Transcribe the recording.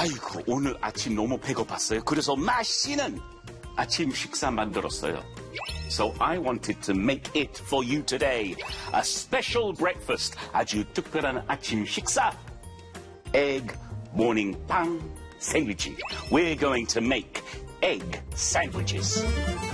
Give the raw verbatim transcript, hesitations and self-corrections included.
아이고, 오늘 아침 너무 배고팠어요. 그래서 맛있는 아침 식사 만들었어요. So I wanted to make it for you today. A special breakfast. 아주 특별한 아침 식사. Egg morning 빵 sandwich. We're going to make egg sandwiches.